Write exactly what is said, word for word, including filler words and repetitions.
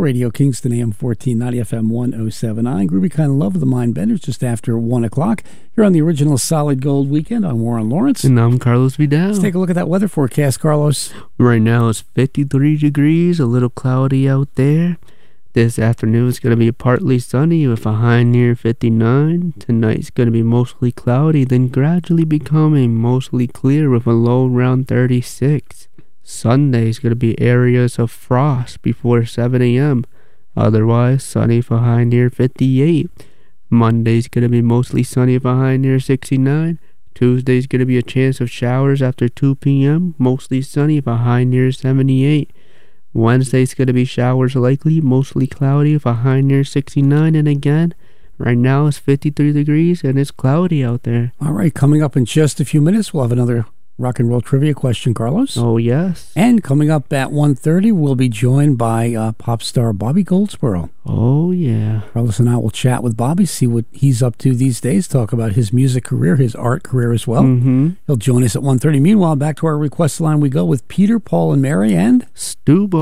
Radio Kingston, A M fourteen ninety, F M one oh seven point nine. Groovy Kind of Love of the Mindbenders just after one o'clock. Here on the original Solid Gold Weekend. I'm Warren Lawrence. And I'm Carlos Vidal. Let's take a look at that weather forecast, Carlos. Right now it's fifty-three degrees, a little cloudy out there. This afternoon is going to be partly sunny with a high near fifty-nine. Tonight's going to be mostly cloudy, then gradually becoming mostly clear with a low around thirty-six. Sunday's going to be areas of frost before seven a.m. Otherwise, sunny for high near fifty-eight. Monday's going to be mostly sunny for high near sixty-nine. Tuesday's going to be a chance of showers after two p.m. Mostly sunny for high near seventy-eight. Wednesday's going to be showers likely, mostly cloudy with a high near sixty-nine. And again, right now it's fifty-three degrees and it's cloudy out there. All right, coming up in just a few minutes, we'll have another rock and roll trivia question, Carlos. Oh, yes. And coming up at one thirty, we'll be joined by uh, pop star Bobby Goldsboro. Oh, yeah. Carlos and I will chat with Bobby, see what he's up to these days, talk about his music career, his art career as well. Mm-hmm. He'll join us at one thirty. Meanwhile, back to our request line we go with Peter, Paul, and Mary and Stu Bar.